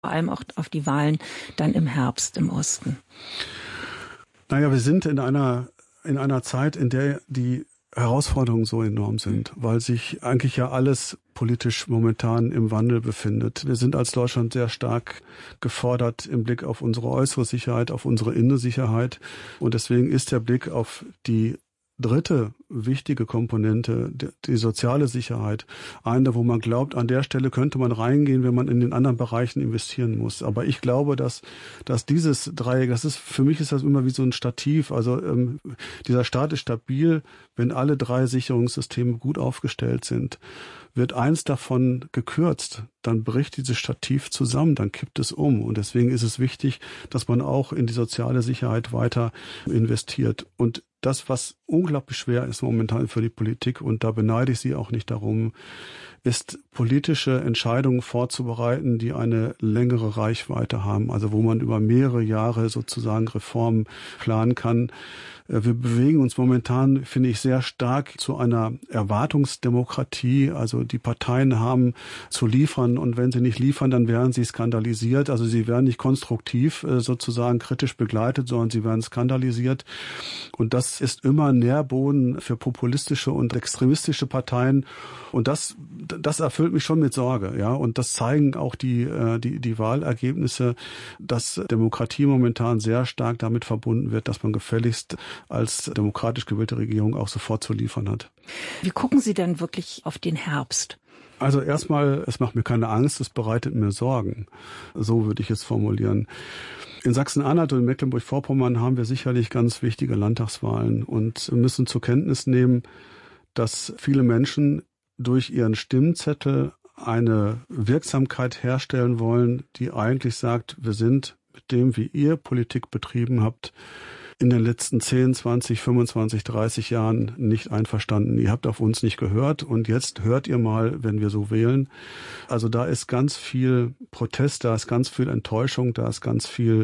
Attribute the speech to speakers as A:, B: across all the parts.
A: vor allem auch auf die Wahlen dann im Herbst im Osten?
B: Naja, wir sind in einer Zeit, in der die Herausforderungen so enorm sind, weil sich eigentlich ja alles politisch momentan im Wandel befindet. Wir sind als Deutschland sehr stark gefordert im Blick auf unsere äußere Sicherheit, auf unsere innere Sicherheit. Und deswegen ist der Blick auf die dritte wichtige Komponente, die soziale Sicherheit, eine, wo man glaubt, an der Stelle könnte man reingehen, wenn man in den anderen Bereichen investieren muss. Aber ich glaube, dass dieses Dreieck, für mich ist das immer wie so ein Stativ. Also dieser Staat ist stabil, wenn alle drei Sicherungssysteme gut aufgestellt sind. Wird eins davon gekürzt, dann bricht dieses Stativ zusammen, dann kippt es um. Und deswegen ist es wichtig, dass man auch in die soziale Sicherheit weiter investiert. Und das, was unglaublich schwer ist momentan für die Politik, und da beneide ich sie auch nicht darum, ist politische Entscheidungen vorzubereiten, die eine längere Reichweite haben, also wo man über mehrere Jahre sozusagen Reformen planen kann. Wir bewegen uns momentan, finde ich, sehr stark zu einer Erwartungsdemokratie. Also die Parteien haben zu liefern, und wenn sie nicht liefern, dann werden sie skandalisiert. Also sie werden nicht konstruktiv sozusagen kritisch begleitet, sondern sie werden skandalisiert. Und das ist immer ein Nährboden für populistische und extremistische Parteien. Und das erfüllt mich schon mit Sorge, ja. Und das zeigen auch die Wahlergebnisse, dass Demokratie momentan sehr stark damit verbunden wird, dass man gefälligst als demokratisch gewählte Regierung auch sofort zu liefern hat.
A: Wie gucken Sie denn wirklich auf den Herbst?
B: Also erstmal, es macht mir keine Angst, es bereitet mir Sorgen. So würde ich es formulieren. In Sachsen-Anhalt und in Mecklenburg-Vorpommern haben wir sicherlich ganz wichtige Landtagswahlen und müssen zur Kenntnis nehmen, dass viele Menschen durch ihren Stimmzettel eine Wirksamkeit herstellen wollen, die eigentlich sagt, wir sind mit dem, wie ihr Politik betrieben habt, in den letzten 10, 20, 25, 30 Jahren nicht einverstanden. Ihr habt auf uns nicht gehört und jetzt hört ihr mal, wenn wir so wählen. Also da ist ganz viel Protest, da ist ganz viel Enttäuschung, da ist ganz viel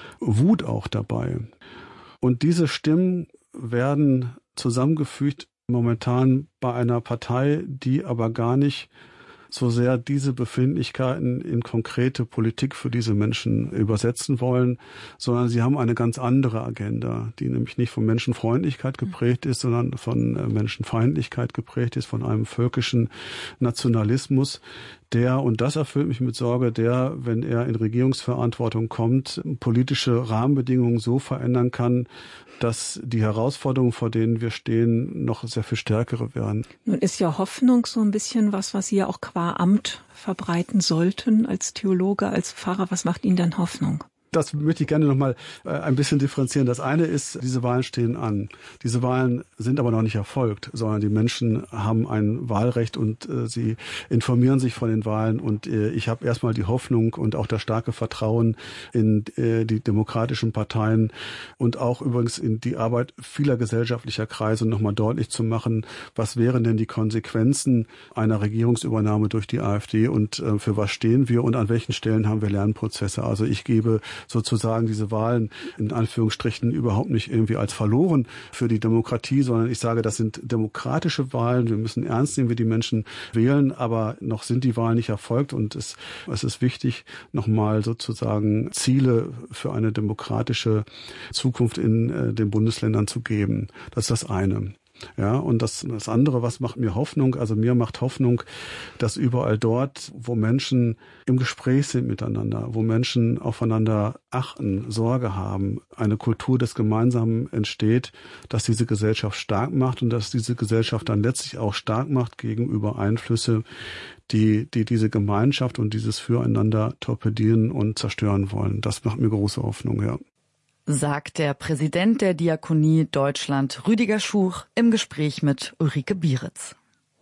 B: Wut auch dabei. Und diese Stimmen werden zusammengefügt momentan bei einer Partei, die aber gar nicht so sehr diese Befindlichkeiten in konkrete Politik für diese Menschen übersetzen wollen, sondern sie haben eine ganz andere Agenda, die nämlich nicht von Menschenfreundlichkeit geprägt ist, sondern von Menschenfeindlichkeit geprägt ist, von einem völkischen Nationalismus, der, und das erfüllt mich mit Sorge, wenn er in Regierungsverantwortung kommt, politische Rahmenbedingungen so verändern kann, dass die Herausforderungen, vor denen wir stehen, noch sehr viel stärkere werden.
A: Nun ist ja Hoffnung so ein bisschen was Sie ja auch qua Amt verbreiten sollten als Theologe, als Pfarrer. Was macht Ihnen denn Hoffnung?
B: Das möchte ich gerne noch mal ein bisschen differenzieren. Das eine ist, diese Wahlen stehen an. Diese Wahlen sind aber noch nicht erfolgt, sondern die Menschen haben ein Wahlrecht und sie informieren sich von den Wahlen. Und ich habe erstmal die Hoffnung und auch das starke Vertrauen in die demokratischen Parteien und auch übrigens in die Arbeit vieler gesellschaftlicher Kreise, noch mal deutlich zu machen, was wären denn die Konsequenzen einer Regierungsübernahme durch die AfD und für was stehen wir und an welchen Stellen haben wir Lernprozesse. Also ich gebe sozusagen diese Wahlen in Anführungsstrichen überhaupt nicht irgendwie als verloren für die Demokratie, sondern ich sage, das sind demokratische Wahlen. Wir müssen ernst nehmen, wie die Menschen wählen, aber noch sind die Wahlen nicht erfolgt und es ist wichtig, nochmal sozusagen Ziele für eine demokratische Zukunft in den Bundesländern zu geben. Das ist das eine. Ja, und das andere, was macht mir Hoffnung? Also mir macht Hoffnung, dass überall dort, wo Menschen im Gespräch sind miteinander, wo Menschen aufeinander achten, Sorge haben, eine Kultur des Gemeinsamen entsteht, dass diese Gesellschaft stark macht und dass diese Gesellschaft dann letztlich auch stark macht gegenüber Einflüsse, die diese Gemeinschaft und dieses Füreinander torpedieren und zerstören wollen. Das macht mir große Hoffnung, ja.
C: Sagt der Präsident der Diakonie Deutschland, Rüdiger Schuch, im Gespräch mit Ulrike Bieritz.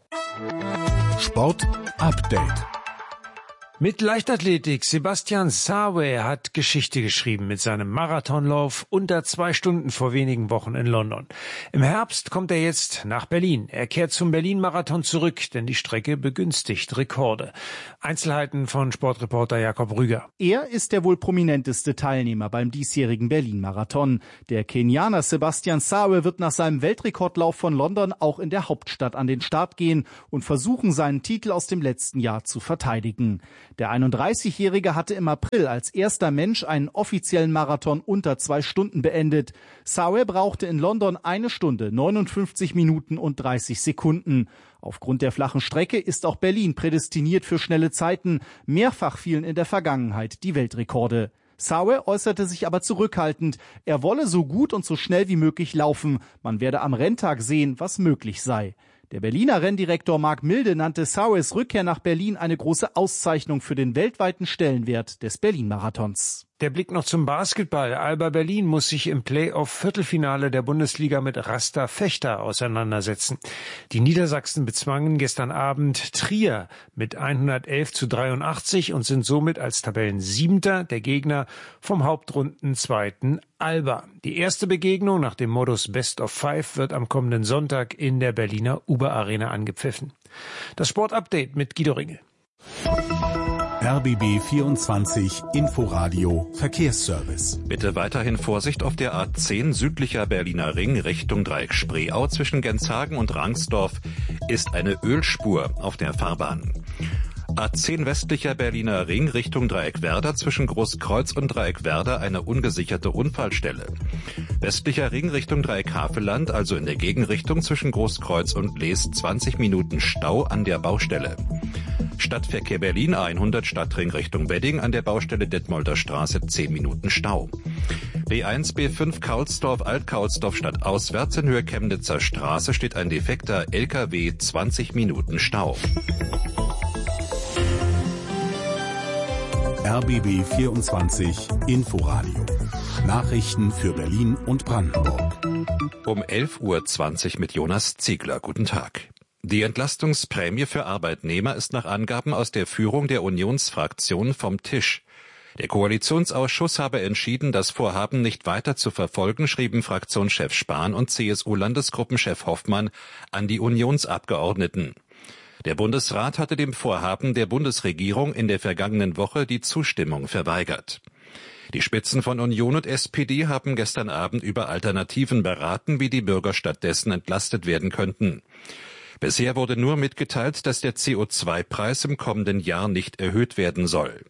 D: Sport Update.
E: Mit Leichtathletik. Sebastian Sawe hat Geschichte geschrieben mit seinem Marathonlauf unter 2 Stunden vor wenigen Wochen in London. Im Herbst kommt er jetzt nach Berlin. Er kehrt zum Berlin-Marathon zurück, denn die Strecke begünstigt Rekorde. Einzelheiten von Sportreporter Jakob Rüger.
F: Er ist der wohl prominenteste Teilnehmer beim diesjährigen Berlin-Marathon. Der Kenianer Sebastian Sawe wird nach seinem Weltrekordlauf von London auch in der Hauptstadt an den Start gehen und versuchen, seinen Titel aus dem letzten Jahr zu verteidigen. Der 31-Jährige hatte im April als erster Mensch einen offiziellen Marathon unter 2 Stunden beendet. Sawe brauchte in London 1 Stunde, 59 Minuten und 30 Sekunden. Aufgrund der flachen Strecke ist auch Berlin prädestiniert für schnelle Zeiten. Mehrfach fielen in der Vergangenheit die Weltrekorde. Sawe äußerte sich aber zurückhaltend. Er wolle so gut und so schnell wie möglich laufen. Man werde am Renntag sehen, was möglich sei. Der Berliner Renndirektor Marc Milde nannte Sawes Rückkehr nach Berlin eine große Auszeichnung für den weltweiten Stellenwert des Berlin-Marathons.
E: Der Blick noch zum Basketball. Alba Berlin muss sich im Playoff-Viertelfinale der Bundesliga mit Rasta Fechter auseinandersetzen. Die Niedersachsen bezwangen gestern Abend Trier mit 111:83 und sind somit als Tabellensiebenter der Gegner vom Hauptrundenzweiten Alba. Die erste Begegnung nach dem Modus Best of Five wird am kommenden Sonntag in der Berliner Uber-Arena angepfiffen. Das Sportupdate mit Guido Ringel.
D: RBB 24 Inforadio Verkehrsservice.
G: Bitte weiterhin Vorsicht auf der A10 südlicher Berliner Ring Richtung Dreieck Spreeau zwischen Genshagen und Rangsdorf ist eine Ölspur auf der Fahrbahn. A10 westlicher Berliner Ring Richtung Dreieck Werder zwischen Großkreuz und Dreieck Werder eine ungesicherte Unfallstelle. Westlicher Ring Richtung Dreieck Havelland, also in der Gegenrichtung zwischen Großkreuz und Lees 20 Minuten Stau an der Baustelle. Stadtverkehr Berlin A100 Stadtring Richtung Wedding an der Baustelle Detmolder Straße 10 Minuten Stau. B1 B5 Kaulsdorf Alt-Kaulsdorf stadtauswärts in Höhe Chemnitzer Straße steht ein defekter LKW 20 Minuten Stau.
D: RBB 24 Inforadio. Nachrichten für Berlin und Brandenburg.
G: Um 11:20 Uhr mit Jonas Ziegler. Guten Tag. Die Entlastungsprämie für Arbeitnehmer ist nach Angaben aus der Führung der Unionsfraktion vom Tisch. Der Koalitionsausschuss habe entschieden, das Vorhaben nicht weiter zu verfolgen, schrieben Fraktionschef Spahn und CSU-Landesgruppenchef Hoffmann an die Unionsabgeordneten. Der Bundesrat hatte dem Vorhaben der Bundesregierung in der vergangenen Woche die Zustimmung verweigert. Die Spitzen von Union und SPD haben gestern Abend über Alternativen beraten, wie die Bürger stattdessen entlastet werden könnten. Bisher wurde nur mitgeteilt, dass der CO2-Preis im kommenden Jahr nicht erhöht werden soll.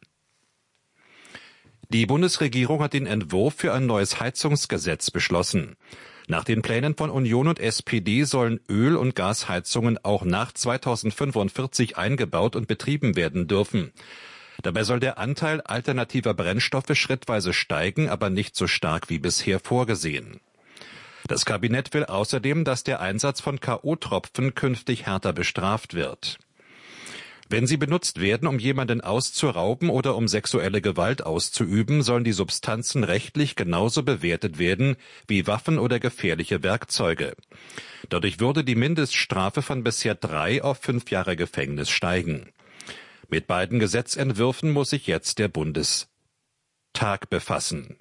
G: Die Bundesregierung hat den Entwurf für ein neues Heizungsgesetz beschlossen. Nach den Plänen von Union und SPD sollen Öl- und Gasheizungen auch nach 2045 eingebaut und betrieben werden dürfen. Dabei soll der Anteil alternativer Brennstoffe schrittweise steigen, aber nicht so stark wie bisher vorgesehen. Das Kabinett will außerdem, dass der Einsatz von K.O.-Tropfen künftig härter bestraft wird. Wenn sie benutzt werden, um jemanden auszurauben oder um sexuelle Gewalt auszuüben, sollen die Substanzen rechtlich genauso bewertet werden wie Waffen oder gefährliche Werkzeuge. Dadurch würde die Mindeststrafe von bisher 3 auf 5 Jahre Gefängnis steigen. Mit beiden Gesetzentwürfen muss sich jetzt der Bundestag befassen.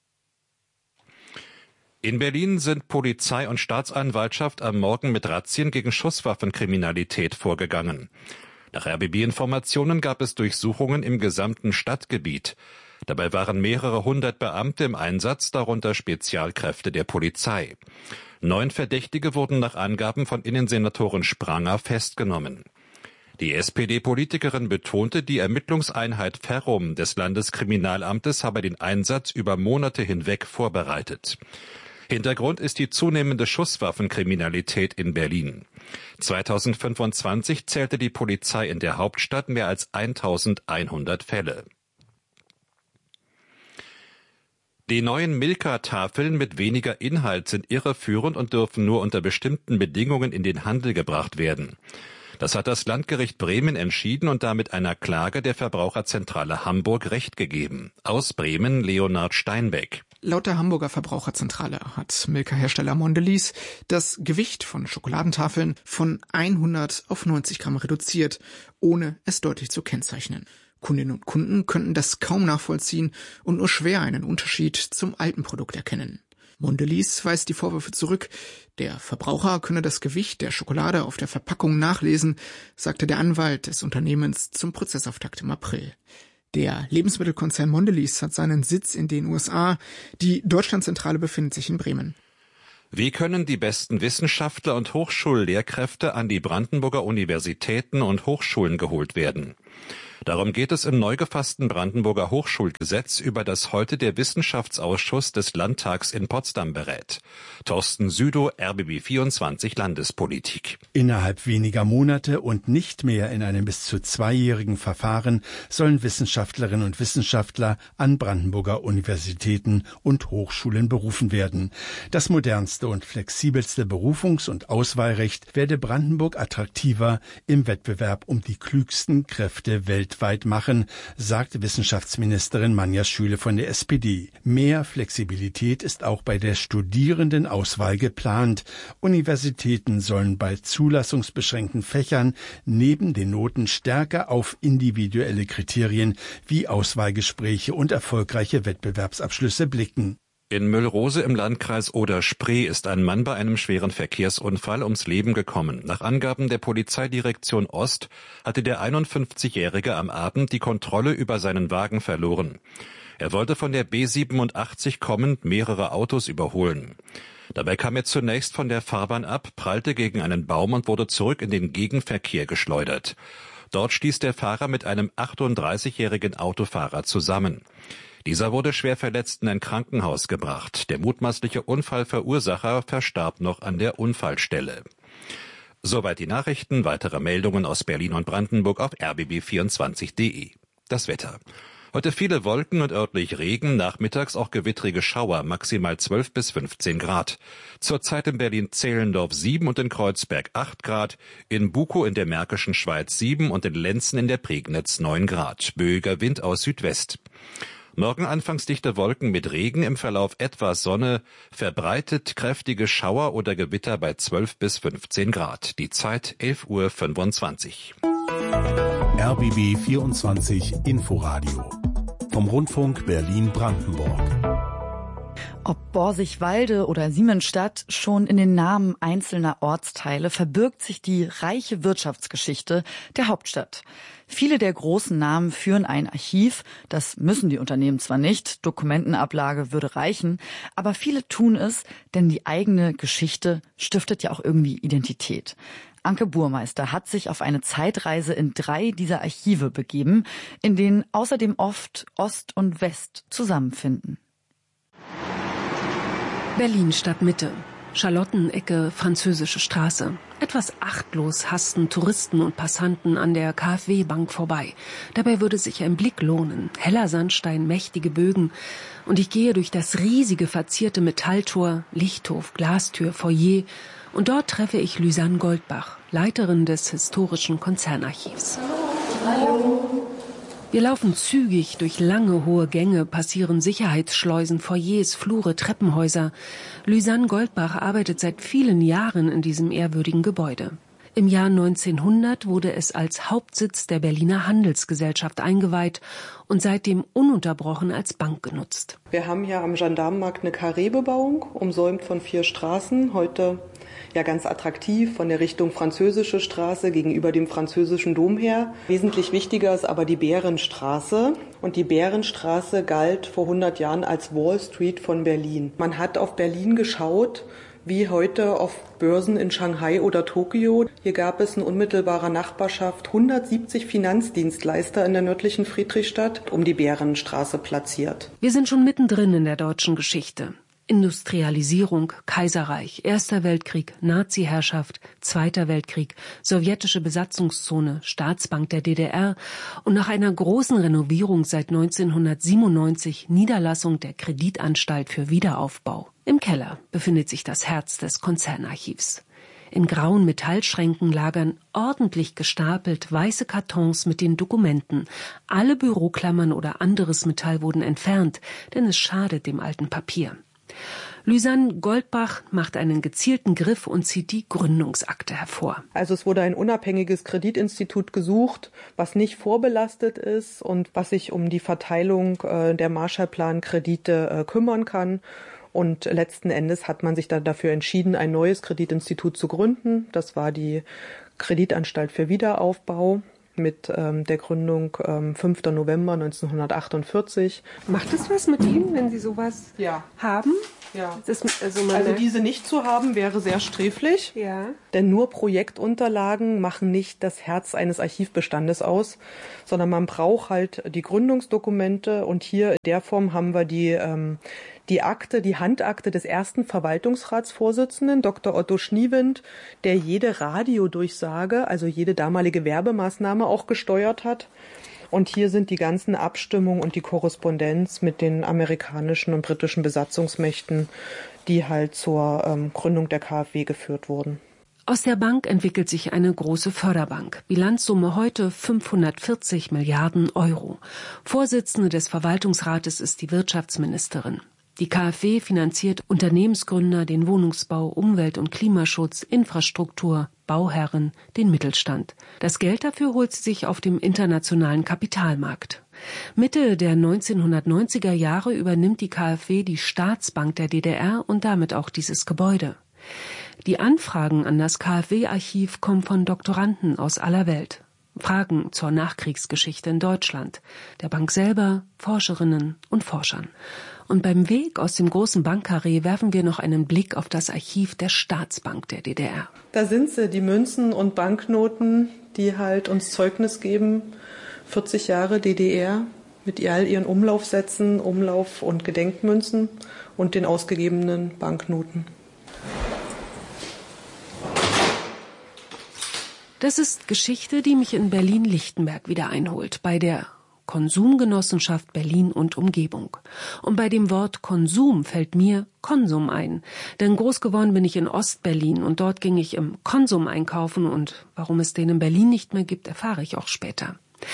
G: In Berlin sind Polizei und Staatsanwaltschaft am Morgen mit Razzien gegen Schusswaffenkriminalität vorgegangen. Nach RBB-Informationen gab es Durchsuchungen im gesamten Stadtgebiet. Dabei waren mehrere 100 Beamte im Einsatz, darunter Spezialkräfte der Polizei. 9 Verdächtige wurden nach Angaben von Innensenatorin Spranger festgenommen. Die SPD-Politikerin betonte, die Ermittlungseinheit Ferrum des Landeskriminalamtes habe den Einsatz über Monate hinweg vorbereitet. Hintergrund ist die zunehmende Schusswaffenkriminalität in Berlin. 2025 zählte die Polizei in der Hauptstadt mehr als 1100 Fälle. Die neuen Milka-Tafeln mit weniger Inhalt sind irreführend und dürfen nur unter bestimmten Bedingungen in den Handel gebracht werden. Das hat das Landgericht Bremen entschieden und damit einer Klage der Verbraucherzentrale Hamburg Recht gegeben. Aus Bremen Leonhard Steinbeck.
H: Laut der Hamburger Verbraucherzentrale hat Milka-Hersteller Mondelez das Gewicht von Schokoladentafeln von 100 auf 90 Gramm reduziert, ohne es deutlich zu kennzeichnen. Kundinnen und Kunden könnten das kaum nachvollziehen und nur schwer einen Unterschied zum alten Produkt erkennen. Mondelez weist die Vorwürfe zurück. Der Verbraucher könne das Gewicht der Schokolade auf der Verpackung nachlesen, sagte der Anwalt des Unternehmens zum Prozessauftakt im April. Der Lebensmittelkonzern Mondelez hat seinen Sitz in den USA. Die Deutschlandzentrale befindet sich in Bremen.
G: Wie können die besten Wissenschaftler und Hochschullehrkräfte an die Brandenburger Universitäten und Hochschulen geholt werden? Darum geht es im neu gefassten Brandenburger Hochschulgesetz, über das heute der Wissenschaftsausschuss des Landtags in Potsdam berät. Thorsten Südow, RBB 24 Landespolitik.
I: Innerhalb weniger Monate und nicht mehr in einem bis zu 2-jährigen Verfahren sollen Wissenschaftlerinnen und Wissenschaftler an Brandenburger Universitäten und Hochschulen berufen werden. Das modernste und flexibelste Berufungs- und Auswahlrecht werde Brandenburg attraktiver im Wettbewerb um die klügsten Kräfte weltweit machen, sagt Wissenschaftsministerin Manja Schüle von der SPD. Mehr Flexibilität ist auch bei der Studierendenauswahl geplant. Universitäten sollen bei zulassungsbeschränkten Fächern neben den Noten stärker auf individuelle Kriterien wie Auswahlgespräche und erfolgreiche Wettbewerbsabschlüsse blicken.
G: In Müllrose im Landkreis Oder-Spree ist ein Mann bei einem schweren Verkehrsunfall ums Leben gekommen. Nach Angaben der Polizeidirektion Ost hatte der 51-Jährige am Abend die Kontrolle über seinen Wagen verloren. Er wollte von der B87 kommend mehrere Autos überholen. Dabei kam er zunächst von der Fahrbahn ab, prallte gegen einen Baum und wurde zurück in den Gegenverkehr geschleudert. Dort stieß der Fahrer mit einem 38-jährigen Autofahrer zusammen. Dieser wurde schwer verletzt in ein Krankenhaus gebracht. Der mutmaßliche Unfallverursacher verstarb noch an der Unfallstelle. Soweit die Nachrichten. Weitere Meldungen aus Berlin und Brandenburg auf rbb24.de. Das Wetter. Heute viele Wolken und örtlich Regen, nachmittags auch gewittrige Schauer, maximal 12 bis 15 Grad. Zurzeit in Berlin-Zehlendorf 7 und in Kreuzberg 8 Grad, in Bukow in der Märkischen Schweiz 7 und in Lenzen in der Prignitz 9 Grad. Böiger Wind aus Südwest. Morgen anfangs dichte Wolken mit Regen, im Verlauf etwas Sonne, verbreitet kräftige Schauer oder Gewitter bei 12 bis 15 Grad. Die Zeit 11:25 Uhr.
D: RBB 24 Inforadio vom Rundfunk Berlin-Brandenburg.
C: Ob Borsigwalde oder Siemensstadt, schon in den Namen einzelner Ortsteile verbirgt sich die reiche Wirtschaftsgeschichte der Hauptstadt. Viele der großen Namen führen ein Archiv, das müssen die Unternehmen zwar nicht, Dokumentenablage würde reichen, aber viele tun es, denn die eigene Geschichte stiftet ja auch irgendwie Identität. Anke Burmeister hat sich auf eine Zeitreise in 3 dieser Archive begeben, in denen außerdem oft Ost und West zusammenfinden.
J: Berlin Stadtmitte. Charlottenecke, Französische Straße. Etwas achtlos hasten Touristen und Passanten an der KfW-Bank vorbei. Dabei würde sich ein Blick lohnen. Heller Sandstein, mächtige Bögen. Und ich gehe durch das riesige verzierte Metalltor, Lichthof, Glastür, Foyer. Und dort treffe ich Lysanne Goldbach, Leiterin des Historischen Konzernarchivs. Hallo. Wir laufen zügig durch lange, hohe Gänge, passieren Sicherheitsschleusen, Foyers, Flure, Treppenhäuser. Lysanne Goldbach arbeitet seit vielen Jahren in diesem ehrwürdigen Gebäude. Im Jahr 1900 wurde es als Hauptsitz der Berliner Handelsgesellschaft eingeweiht und seitdem ununterbrochen als Bank genutzt.
K: Wir haben hier am Gendarmenmarkt eine Karreebebauung, umsäumt von 4 Straßen. Heute ja ganz attraktiv von der Richtung Französische Straße gegenüber dem Französischen Dom her. Wesentlich wichtiger ist aber die Bärenstraße. Und die Bärenstraße galt vor 100 Jahren als Wall Street von Berlin. Man hat auf Berlin geschaut, wie heute auf Börsen in Shanghai oder Tokio. Hier gab es in unmittelbarer Nachbarschaft 170 Finanzdienstleister in der nördlichen Friedrichstadt, um die Bärenstraße platziert.
J: Wir sind schon mittendrin in der deutschen Geschichte. Industrialisierung, Kaiserreich, Erster Weltkrieg, Nazi-Herrschaft, Zweiter Weltkrieg, sowjetische Besatzungszone, Staatsbank der DDR und nach einer großen Renovierung seit 1997 Niederlassung der Kreditanstalt für Wiederaufbau. Im Keller befindet sich das Herz des Konzernarchivs. In grauen Metallschränken lagern ordentlich gestapelt weiße Kartons mit den Dokumenten. Alle Büroklammern oder anderes Metall wurden entfernt, denn es schadet dem alten Papier. Lysanne Goldbach macht einen gezielten Griff und zieht die Gründungsakte hervor.
K: Also es wurde ein unabhängiges Kreditinstitut gesucht, was nicht vorbelastet ist und was sich um die Verteilung der Marshallplan-Kredite kümmern kann. Und letzten Endes hat man sich dann dafür entschieden, ein neues Kreditinstitut zu gründen. Das war die Kreditanstalt für Wiederaufbau. mit der Gründung 5. November 1948.
J: Macht es was mit Ihnen, wenn Sie sowas haben?
K: Ja. Also diese nicht zu haben, wäre sehr sträflich.
J: Ja.
K: Denn nur Projektunterlagen machen nicht das Herz eines Archivbestandes aus, sondern man braucht halt die Gründungsdokumente. Und hier in der Form haben wir die Handakte des ersten Verwaltungsratsvorsitzenden, Dr. Otto Schniewind, der jede Radiodurchsage, also jede damalige Werbemaßnahme auch gesteuert hat. Und hier sind die ganzen Abstimmungen und die Korrespondenz mit den amerikanischen und britischen Besatzungsmächten, die halt zur Gründung der KfW geführt wurden.
J: Aus der Bank entwickelt sich eine große Förderbank. Bilanzsumme heute 540 Milliarden Euro. Vorsitzende des Verwaltungsrates ist die Wirtschaftsministerin. Die KfW finanziert Unternehmensgründer, den Wohnungsbau, Umwelt- und Klimaschutz, Infrastruktur, Bauherren, den Mittelstand. Das Geld dafür holt sie sich auf dem internationalen Kapitalmarkt. Mitte der 1990er Jahre übernimmt die KfW die Staatsbank der DDR und damit auch dieses Gebäude. Die Anfragen an das KfW-Archiv kommen von Doktoranden aus aller Welt. Fragen zur Nachkriegsgeschichte in Deutschland, der Bank selber, Forscherinnen und Forschern. Und beim Weg aus dem großen Bankkarree werfen wir noch einen Blick auf das Archiv der Staatsbank der DDR.
K: Da sind sie, die Münzen und Banknoten, die halt uns Zeugnis geben. 40 Jahre DDR mit all ihren Umlaufsätzen, Umlauf- und Gedenkmünzen und den ausgegebenen Banknoten.
J: Das ist Geschichte, die mich in Berlin-Lichtenberg wieder einholt, bei der Konsumgenossenschaft Berlin und Umgebung. Und bei dem Wort Konsum fällt mir Konsum ein. Denn groß geworden bin ich in Ostberlin und dort ging ich im Konsum einkaufen und warum es den in Berlin nicht mehr gibt, erfahre ich auch später.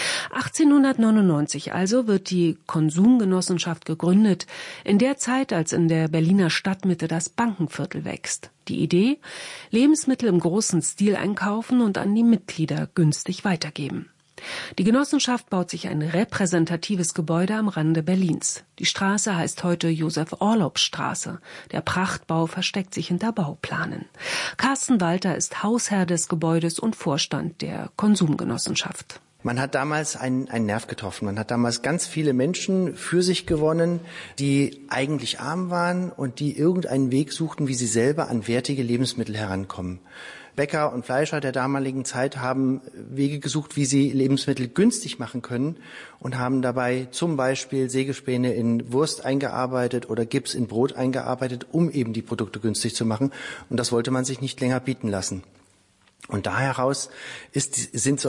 J: 1899 also wird die Konsumgenossenschaft gegründet, in der Zeit, als in der Berliner Stadtmitte das Bankenviertel wächst. Die Idee: Lebensmittel im großen Stil einkaufen und an die Mitglieder günstig weitergeben. Die Genossenschaft baut sich ein repräsentatives Gebäude am Rande Berlins. Die Straße heißt heute Josef-Orlob-Straße. Der Prachtbau versteckt sich hinter Bauplanen. Carsten Walter ist Hausherr des Gebäudes und Vorstand der Konsumgenossenschaft.
L: Man hat damals einen Nerv getroffen. Man hat damals ganz viele Menschen für sich gewonnen, die eigentlich arm waren und die irgendeinen Weg suchten, wie sie selber an wertige Lebensmittel herankommen. Bäcker und Fleischer der damaligen Zeit haben Wege gesucht, wie sie Lebensmittel günstig machen können und haben dabei zum Beispiel Sägespäne in Wurst eingearbeitet oder Gips in Brot eingearbeitet, um eben die Produkte günstig zu machen. Und das wollte man sich nicht länger bieten lassen. Und da heraus sind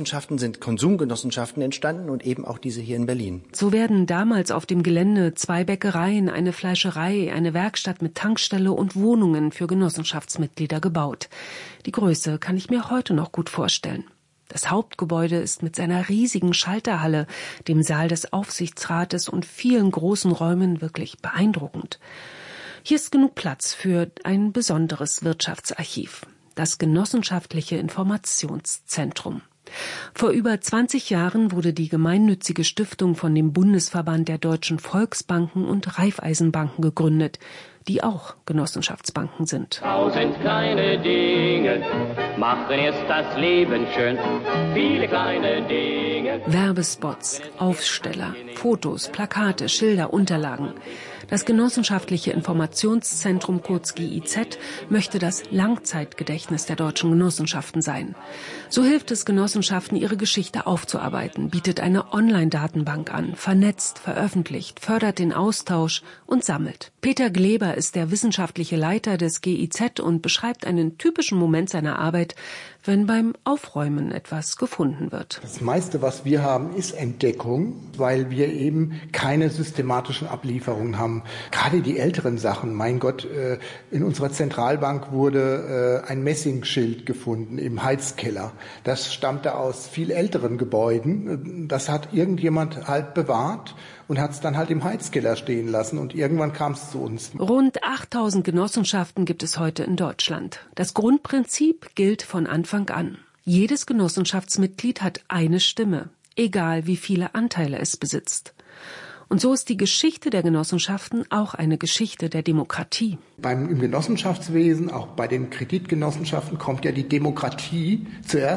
L: Konsumgenossenschaften entstanden und eben auch diese hier in Berlin.
J: So werden damals auf dem Gelände 2 Bäckereien, eine Fleischerei, eine Werkstatt mit Tankstelle und Wohnungen für Genossenschaftsmitglieder gebaut. Die Größe kann ich mir heute noch gut vorstellen. Das Hauptgebäude ist mit seiner riesigen Schalterhalle, dem Saal des Aufsichtsrates und vielen großen Räumen wirklich beeindruckend. Hier ist genug Platz für ein besonderes Wirtschaftsarchiv. Das Genossenschaftliche Informationszentrum. Vor über 20 Jahren wurde die gemeinnützige Stiftung von dem Bundesverband der deutschen Volksbanken und Raiffeisenbanken gegründet, die auch Genossenschaftsbanken sind.
M: 1000 kleine Dinge machen erst das Leben schön. Viele kleine Dinge.
J: Werbespots, Aufsteller, Fotos, Plakate, Schilder, Unterlagen. Das Genossenschaftliche Informationszentrum, kurz GIZ, möchte das Langzeitgedächtnis der deutschen Genossenschaften sein. So hilft es Genossenschaften, ihre Geschichte aufzuarbeiten, bietet eine Online-Datenbank an, vernetzt, veröffentlicht, fördert den Austausch und sammelt. Peter Gleber ist der wissenschaftliche Leiter des GIZ und beschreibt einen typischen Moment seiner Arbeit, wenn beim Aufräumen etwas gefunden wird.
N: Das meiste, was wir haben, ist Entdeckung, weil wir eben keine systematischen Ablieferungen haben. Gerade die älteren Sachen, mein Gott, in unserer Zentralbank wurde ein Messingschild gefunden im Heizkeller. Das stammte aus viel älteren Gebäuden. Das hat irgendjemand halt bewahrt und hat es dann halt im Heizkeller stehen lassen und irgendwann kam es zu uns.
J: Rund 8000 Genossenschaften gibt es heute in Deutschland. Das Grundprinzip gilt von Anfang an. Jedes Genossenschaftsmitglied hat eine Stimme, egal wie viele Anteile es besitzt. Und so ist die Geschichte der Genossenschaften auch eine Geschichte der Demokratie.
N: Im Genossenschaftswesen, auch bei den Kreditgenossenschaften, kommt ja die Demokratie zuerst,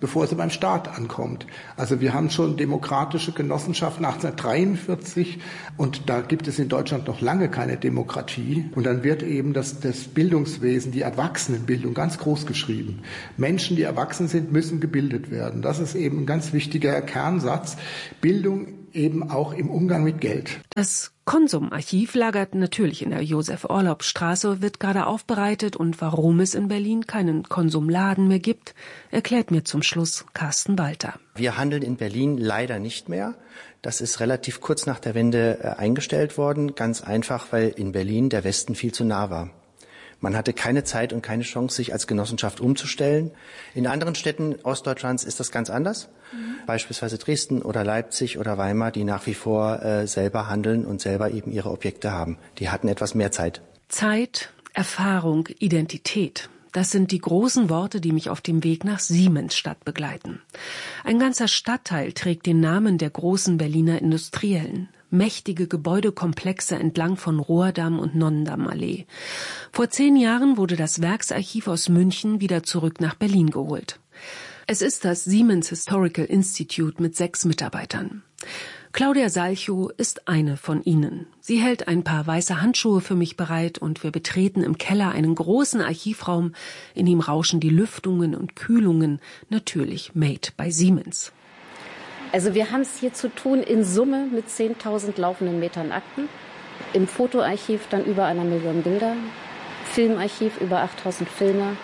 N: bevor sie beim Staat ankommt. Also wir haben schon demokratische Genossenschaft 1943 und da gibt es in Deutschland noch lange keine Demokratie. Und dann wird eben das Bildungswesen, die Erwachsenenbildung ganz groß geschrieben. Menschen, die erwachsen sind, müssen gebildet werden. Das ist eben ein ganz wichtiger Kernsatz. Bildung eben auch im Umgang mit Geld.
J: Das Konsumarchiv lagert natürlich in der Josef-Orlopp-Straße, wird gerade aufbereitet, und warum es in Berlin keinen Konsumladen mehr gibt, erklärt mir zum Schluss Carsten Walter.
L: Wir handeln in Berlin leider nicht mehr. Das ist relativ kurz nach der Wende eingestellt worden, ganz einfach, weil in Berlin der Westen viel zu nah war. Man hatte keine Zeit und keine Chance, sich als Genossenschaft umzustellen. In anderen Städten Ostdeutschlands ist das ganz anders. Beispielsweise Dresden oder Leipzig oder Weimar, die nach wie vor selber handeln und selber eben ihre Objekte haben. Die hatten etwas mehr Zeit.
J: Zeit, Erfahrung, Identität. Das sind die großen Worte, die mich auf dem Weg nach Siemensstadt begleiten. Ein ganzer Stadtteil trägt den Namen der großen Berliner Industriellen. Mächtige Gebäudekomplexe entlang von Rohrdamm und Nonnendammallee. Vor 10 Jahren wurde das Werksarchiv aus München wieder zurück nach Berlin geholt. Es ist das Siemens Historical Institute mit 6 Mitarbeitern. Claudia Salchow ist eine von ihnen. Sie hält ein paar weiße Handschuhe für mich bereit und wir betreten im Keller einen großen Archivraum. In ihm rauschen die Lüftungen und Kühlungen, natürlich made by Siemens.
O: Also wir haben es hier zu tun in Summe mit 10.000 laufenden Metern Akten. Im Fotoarchiv dann über 1 Million Bilder. Filmarchiv über 8.000 Filme.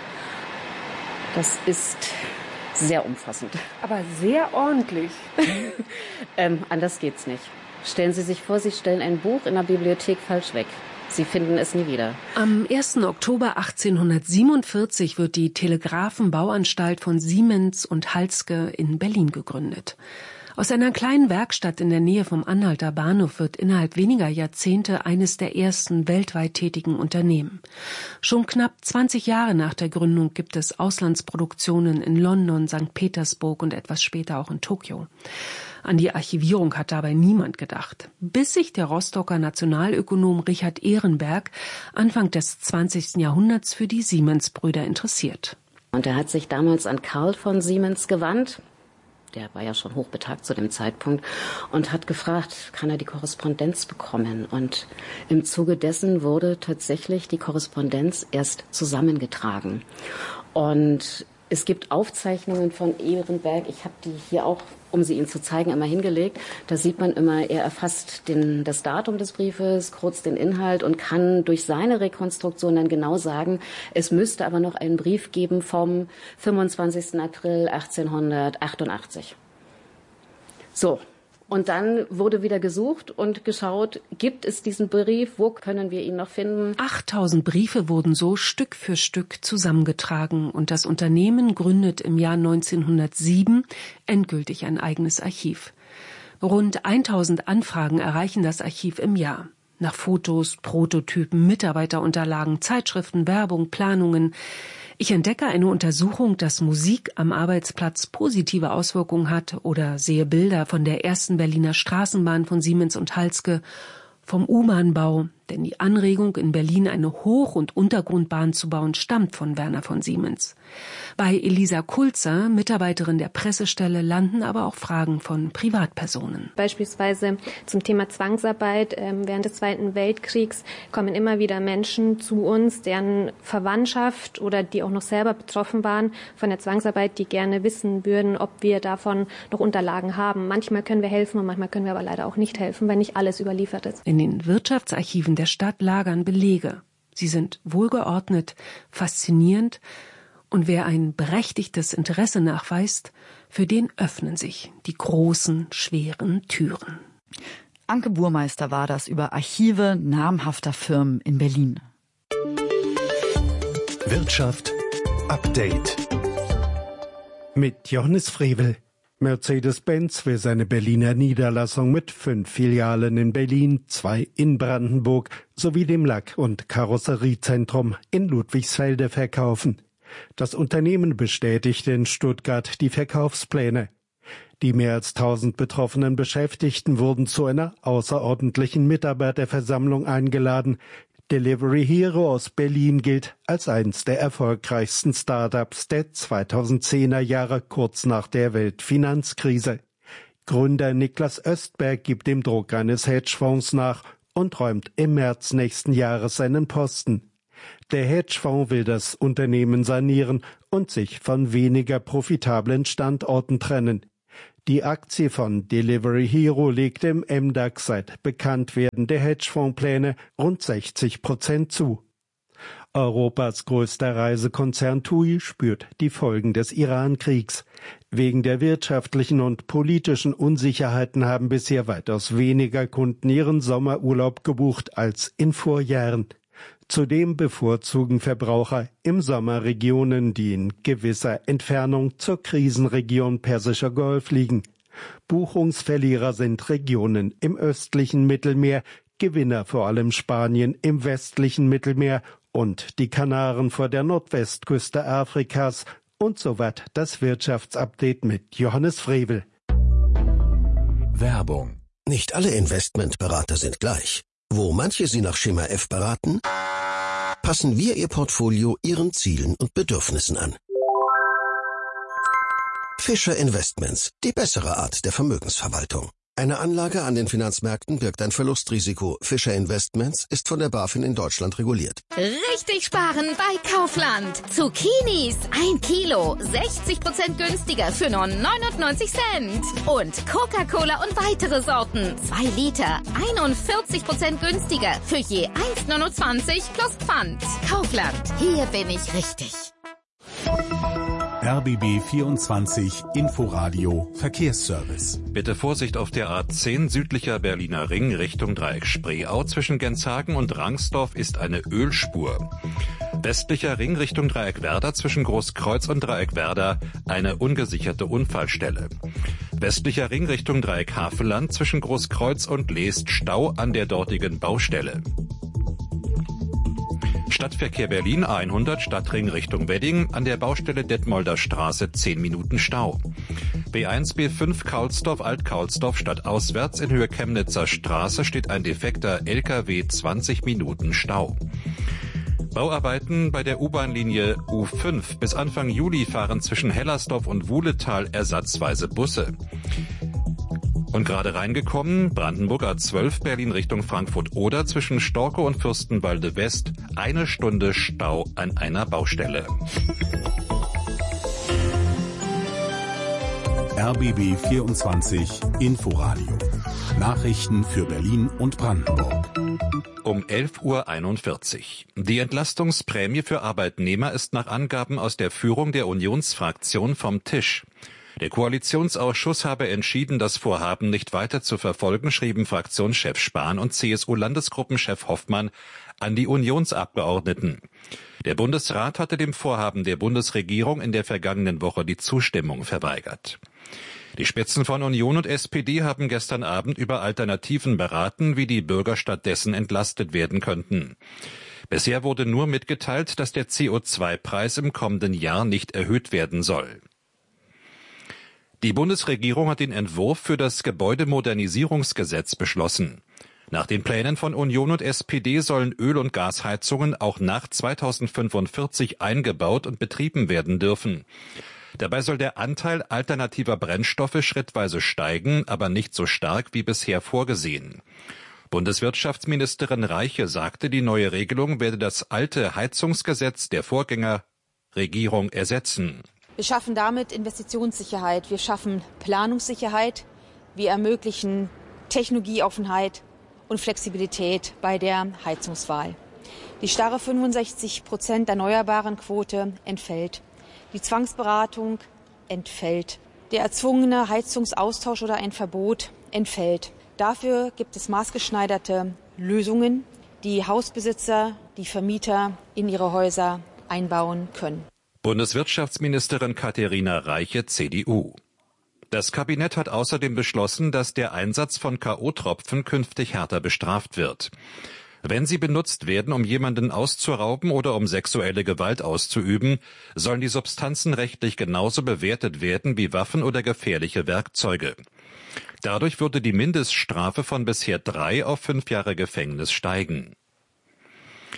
O: Das ist sehr umfassend.
J: Aber sehr ordentlich.
O: Anders geht's nicht. Stellen Sie sich vor, Sie stellen ein Buch in der Bibliothek falsch weg. Sie finden es nie wieder.
J: Am 1. Oktober 1847 wird die Telegrafenbauanstalt von Siemens und Halske in Berlin gegründet. Aus einer kleinen Werkstatt in der Nähe vom Anhalter Bahnhof wird innerhalb weniger Jahrzehnte eines der ersten weltweit tätigen Unternehmen. Schon knapp 20 Jahre nach der Gründung gibt es Auslandsproduktionen in London, St. Petersburg und etwas später auch in Tokio. An die Archivierung hat dabei niemand gedacht, bis sich der Rostocker Nationalökonom Richard Ehrenberg Anfang des 20. Jahrhunderts für die Siemens-Brüder interessiert.
O: Und er hat sich damals an Karl von Siemens gewandt. Der war ja schon hochbetagt zu dem Zeitpunkt und hat gefragt, kann er die Korrespondenz bekommen? Und im Zuge dessen wurde tatsächlich die Korrespondenz erst zusammengetragen. Und es gibt Aufzeichnungen von Ehrenberg, ich habe die hier auch, um sie Ihnen zu zeigen, einmal hingelegt. Da sieht man immer, er erfasst das Datum des Briefes, kurz den Inhalt und kann durch seine Rekonstruktion dann genau sagen, es müsste aber noch einen Brief geben vom 25. April 1888. So. Und dann wurde wieder gesucht und geschaut, gibt es diesen Brief, wo können wir ihn noch finden?
J: 8.000 Briefe wurden so Stück für Stück zusammengetragen und das Unternehmen gründet im Jahr 1907 endgültig ein eigenes Archiv. Rund 1.000 Anfragen erreichen das Archiv im Jahr. Nach Fotos, Prototypen, Mitarbeiterunterlagen, Zeitschriften, Werbung, Planungen. Ich entdecke eine Untersuchung, dass Musik am Arbeitsplatz positive Auswirkungen hat oder sehe Bilder von der ersten Berliner Straßenbahn von Siemens und Halske, vom U-Bahn-Bau, denn die Anregung, in Berlin eine Hoch- und Untergrundbahn zu bauen, stammt von Werner von Siemens. Bei Elisa Kulzer, Mitarbeiterin der Pressestelle, landen aber auch Fragen von Privatpersonen.
P: Beispielsweise zum Thema Zwangsarbeit. Während des Zweiten Weltkriegs kommen immer wieder Menschen zu uns, deren Verwandtschaft oder die auch noch selber betroffen waren von der Zwangsarbeit, die gerne wissen würden, ob wir davon noch Unterlagen haben. Manchmal können wir helfen und manchmal können wir aber leider auch nicht helfen, weil nicht alles überliefert ist.
J: In den Wirtschaftsarchiven der Stadt lagern Belege. Sie sind wohlgeordnet, faszinierend und wer ein berechtigtes Interesse nachweist, für den öffnen sich die großen, schweren Türen.
C: Anke Burmeister war das über Archive namhafter Firmen in Berlin.
D: Wirtschaft Update
Q: mit Johannes Frevel. Mercedes-Benz will seine Berliner Niederlassung mit 5 Filialen in Berlin, 2 in Brandenburg sowie dem Lack- und Karosseriezentrum in Ludwigsfelde verkaufen. Das Unternehmen bestätigte in Stuttgart die Verkaufspläne. Die mehr als 1000 betroffenen Beschäftigten wurden zu einer außerordentlichen Mitarbeiterversammlung eingeladen. Delivery Hero aus Berlin gilt als eines der erfolgreichsten Startups der 2010er Jahre, kurz nach der Weltfinanzkrise. Gründer Niklas Östberg gibt dem Druck eines Hedgefonds nach und räumt im März nächsten Jahres seinen Posten. Der Hedgefonds will das Unternehmen sanieren und sich von weniger profitablen Standorten trennen. Die Aktie von Delivery Hero legte im MDAX seit Bekanntwerden der Hedgefondspläne rund 60% zu. Europas größter Reisekonzern TUI spürt die Folgen des Iran-Kriegs. Wegen der wirtschaftlichen und politischen Unsicherheiten haben bisher weitaus weniger Kunden ihren Sommerurlaub gebucht als in Vorjahren. Zudem bevorzugen Verbraucher im Sommer Regionen, die in gewisser Entfernung zur Krisenregion Persischer Golf liegen. Buchungsverlierer sind Regionen im östlichen Mittelmeer, Gewinner vor allem Spanien im westlichen Mittelmeer und die Kanaren vor der Nordwestküste Afrikas. Und soweit das Wirtschaftsupdate mit Johannes Frevel.
R: Werbung. Nicht alle Investmentberater sind gleich. Wo manche Sie nach Schema F beraten, passen wir Ihr Portfolio Ihren Zielen und Bedürfnissen an. Fischer Investments, die bessere Art der Vermögensverwaltung. Eine Anlage an den Finanzmärkten birgt ein Verlustrisiko. Fischer Investments ist von der BaFin in Deutschland reguliert.
S: Richtig sparen bei Kaufland. Zucchinis 1 Kilo, 60% günstiger für nur 99 Cent. Und Coca-Cola und weitere Sorten, 2 Liter, 41% günstiger für je 1,29 plus Pfand. Kaufland, hier bin ich richtig.
D: RBB 24 Inforadio Verkehrsservice.
G: Bitte Vorsicht auf der A10 südlicher Berliner Ring Richtung Dreieck Spreeau. Zwischen Genshagen und Rangsdorf ist eine Ölspur. Westlicher Ring Richtung Dreieck Werder zwischen Großkreuz und Dreieck Werder eine ungesicherte Unfallstelle. Westlicher Ring Richtung Dreieck Havelland zwischen Großkreuz und Leest Stau an der dortigen Baustelle. Stadtverkehr Berlin A100 Stadtring Richtung Wedding an der Baustelle Detmolder Straße 10 Minuten Stau. B1 B5 Kaulsdorf Alt-Kaulsdorf stadtauswärts in Höhe Chemnitzer Straße steht ein defekter LKW 20 Minuten Stau. Bauarbeiten bei der U-Bahn-Linie U5. Bis Anfang Juli fahren zwischen Hellersdorf und Wuhletal ersatzweise Busse. Und gerade reingekommen, Brandenburg A12 Berlin Richtung Frankfurt-Oder zwischen Storkow und Fürstenwalde West, 1 Stunde Stau an einer Baustelle.
D: RBB 24 Inforadio. Nachrichten für Berlin und Brandenburg.
G: Um 11:41 Uhr. Die Entlastungsprämie für Arbeitnehmer ist nach Angaben aus der Führung der Unionsfraktion vom Tisch. Der Koalitionsausschuss habe entschieden, das Vorhaben nicht weiter zu verfolgen, schrieben Fraktionschef Spahn und CSU-Landesgruppenchef Hoffmann an die Unionsabgeordneten. Der Bundesrat hatte dem Vorhaben der Bundesregierung in der vergangenen Woche die Zustimmung verweigert. Die Spitzen von Union und SPD haben gestern Abend über Alternativen beraten, wie die Bürger stattdessen entlastet werden könnten. Bisher wurde nur mitgeteilt, dass der CO2-Preis im kommenden Jahr nicht erhöht werden soll. Die Bundesregierung hat den Entwurf für das Gebäudemodernisierungsgesetz beschlossen. Nach den Plänen von Union und SPD sollen Öl- und Gasheizungen auch nach 2045 eingebaut und betrieben werden dürfen. Dabei soll der Anteil alternativer Brennstoffe schrittweise steigen, aber nicht so stark wie bisher vorgesehen. Bundeswirtschaftsministerin Reiche sagte, die neue Regelung werde das alte Heizungsgesetz der Vorgängerregierung ersetzen.
T: Wir schaffen damit Investitionssicherheit, wir schaffen Planungssicherheit, wir ermöglichen Technologieoffenheit und Flexibilität bei der Heizungswahl. Die starre 65% erneuerbaren Quote entfällt. Die Zwangsberatung entfällt. Der erzwungene Heizungsaustausch oder ein Verbot entfällt. Dafür gibt es maßgeschneiderte Lösungen, die Hausbesitzer, die Vermieter in ihre Häuser einbauen können.
G: Bundeswirtschaftsministerin Katharina Reiche, CDU. Das Kabinett hat außerdem beschlossen, dass der Einsatz von K.O.-Tropfen künftig härter bestraft wird. Wenn sie benutzt werden, um jemanden auszurauben oder um sexuelle Gewalt auszuüben, sollen die Substanzen rechtlich genauso bewertet werden wie Waffen oder gefährliche Werkzeuge. Dadurch würde die Mindeststrafe von bisher 3 auf 5 Jahre Gefängnis steigen.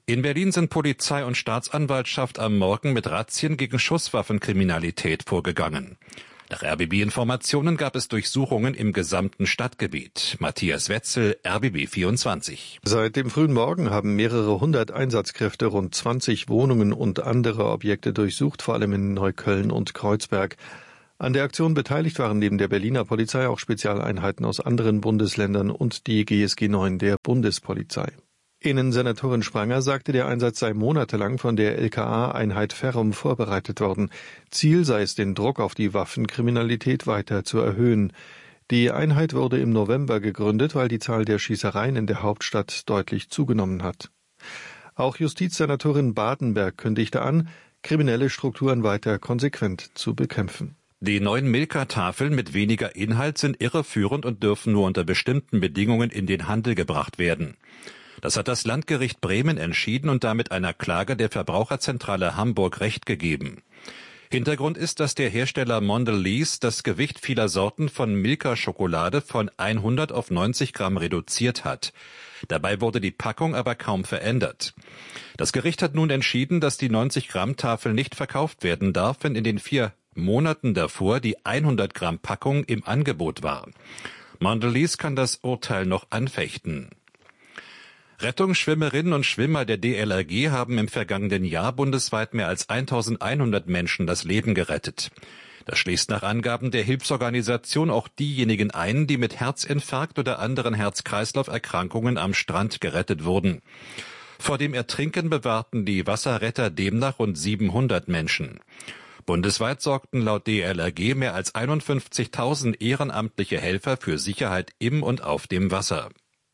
G: In Berlin sind Polizei und Staatsanwaltschaft am Morgen mit Razzien gegen Schusswaffenkriminalität vorgegangen. Nach RBB-Informationen gab es Durchsuchungen im gesamten Stadtgebiet. Matthias Wetzel, RBB 24.
U: Seit dem frühen Morgen haben mehrere hundert Einsatzkräfte rund 20 Wohnungen und andere Objekte durchsucht, vor allem in Neukölln und Kreuzberg. An der Aktion beteiligt waren neben der Berliner Polizei auch Spezialeinheiten aus anderen Bundesländern und die GSG 9 der Bundespolizei. Innensenatorin Spranger sagte, der Einsatz sei monatelang von der LKA-Einheit Ferrum vorbereitet worden. Ziel sei es, den Druck auf die Waffenkriminalität weiter zu erhöhen. Die Einheit wurde im November gegründet, weil die Zahl der Schießereien in der Hauptstadt deutlich zugenommen hat. Auch Justizsenatorin Badenberg kündigte an, kriminelle Strukturen weiter konsequent zu bekämpfen.
G: Die neuen Milka-Tafeln mit weniger Inhalt sind irreführend und dürfen nur unter bestimmten Bedingungen in den Handel gebracht werden. Das hat das Landgericht Bremen entschieden und damit einer Klage der Verbraucherzentrale Hamburg Recht gegeben. Hintergrund ist, dass der Hersteller Mondelez das Gewicht vieler Sorten von Milka-Schokolade von 100 auf 90 Gramm reduziert hat. Dabei wurde die Packung aber kaum verändert. Das Gericht hat nun entschieden, dass die 90-Gramm-Tafel nicht verkauft werden darf, wenn in den 4 Monaten davor die 100 Gramm Packung im Angebot war. Mondelez kann das Urteil noch anfechten. Rettungsschwimmerinnen und Schwimmer der DLRG haben im vergangenen Jahr bundesweit mehr als 1100 Menschen das Leben gerettet. Das schließt nach Angaben der Hilfsorganisation auch diejenigen ein, die mit Herzinfarkt oder anderen Herz-Kreislauf-Erkrankungen am Strand gerettet wurden. Vor dem Ertrinken bewahrten die Wasserretter demnach rund 700 Menschen. Bundesweit sorgten laut DLRG mehr als 51.000 ehrenamtliche Helfer für Sicherheit im und auf dem Wasser.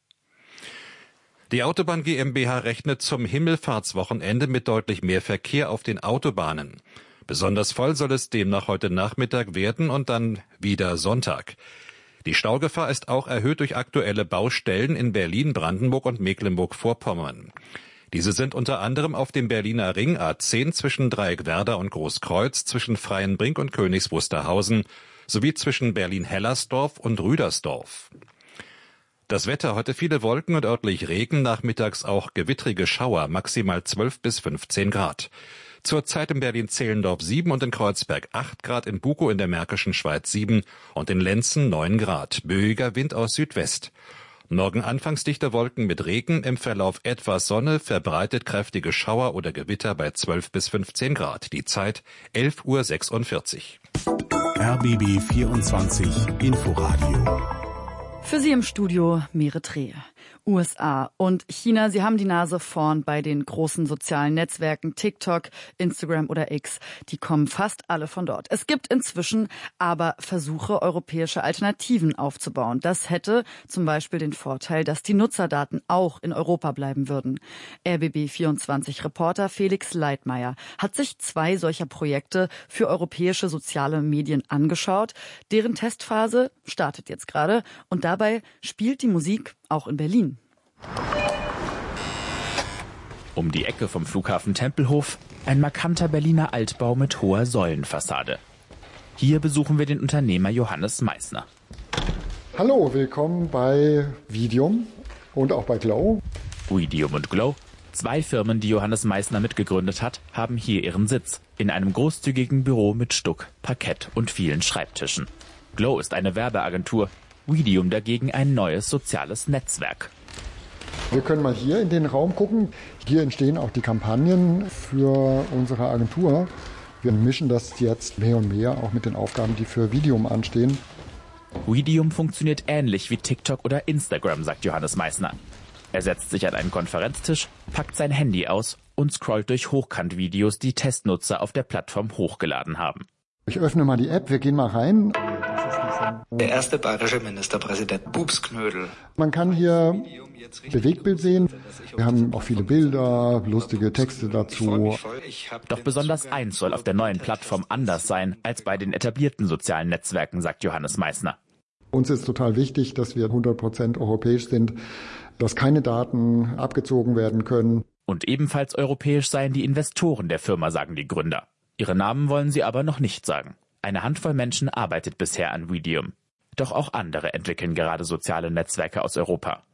G: Die Autobahn GmbH rechnet zum Himmelfahrtswochenende mit deutlich mehr Verkehr auf den Autobahnen. Besonders voll soll es demnach heute Nachmittag werden und dann wieder Sonntag. Die Staugefahr ist auch erhöht durch aktuelle Baustellen in Berlin, Brandenburg und Mecklenburg-Vorpommern. Diese sind unter anderem auf dem Berliner Ring A10 zwischen Dreieckwerder und Großkreuz, zwischen Freienbrink und Königs Wusterhausen sowie zwischen Berlin-Hellersdorf und Rüdersdorf. Das Wetter, heute viele Wolken und örtlich Regen, nachmittags auch gewittrige Schauer, maximal 12 bis 15 Grad. Zurzeit in Berlin-Zehlendorf 7 und in Kreuzberg 8 Grad, in Bukow in der Märkischen Schweiz 7 und in Lenzen 9 Grad. Böiger Wind aus Südwest. Morgen anfangs dichte Wolken mit Regen, im Verlauf etwas Sonne, verbreitet kräftige Schauer oder Gewitter bei 12 bis 15 Grad. Die Zeit 11:46 Uhr.
D: RBB 24 Inforadio.
C: Für Sie im Studio Merit Reh. USA und China, sie haben die Nase vorn bei den großen sozialen Netzwerken TikTok, Instagram oder X. Die kommen fast alle von dort. Es gibt inzwischen aber Versuche, europäische Alternativen aufzubauen. Das hätte zum Beispiel den Vorteil, dass die Nutzerdaten auch in Europa bleiben würden. RBB24-Reporter Felix Leitmeier hat sich 2 solcher Projekte für europäische soziale Medien angeschaut. Deren Testphase startet jetzt gerade und dabei spielt die Musik auch in Berlin.
V: Um die Ecke vom Flughafen Tempelhof ein markanter Berliner Altbau mit hoher Säulenfassade. Hier besuchen wir den Unternehmer Johannes Meissner.
W: Hallo, willkommen bei Videum und auch bei Glow.
V: Videum und Glow, 2 Firmen, die Johannes Meissner mitgegründet hat, haben hier ihren Sitz. In einem großzügigen Büro mit Stuck, Parkett und vielen Schreibtischen. Glow ist eine Werbeagentur, Videum dagegen ein neues soziales Netzwerk.
W: Wir können mal hier in den Raum gucken. Hier entstehen auch die Kampagnen für unsere Agentur. Wir mischen das jetzt mehr und mehr auch mit den Aufgaben, die für Videum anstehen.
V: Videum funktioniert ähnlich wie TikTok oder Instagram, sagt Johannes Meissner. Er setzt sich an einen Konferenztisch, packt sein Handy aus und scrollt durch Hochkant-Videos, die Testnutzer auf der Plattform hochgeladen haben.
W: Ich öffne mal die App, wir gehen mal rein.
X: Der erste bayerische Ministerpräsident Bubsknödel.
W: Man kann hier Bewegtbild sehen. Wir haben auch viele Bilder, lustige Texte dazu.
V: Doch besonders eins soll auf der neuen Plattform anders sein als bei den etablierten sozialen Netzwerken, sagt Johannes Meissner.
W: Uns ist total wichtig, dass wir 100% europäisch sind, dass keine Daten abgezogen werden können.
V: Und ebenfalls europäisch seien die Investoren der Firma, sagen die Gründer. Ihre Namen wollen sie aber noch nicht sagen. Eine Handvoll Menschen arbeitet bisher an Videum. Doch auch andere entwickeln gerade soziale Netzwerke aus Europa.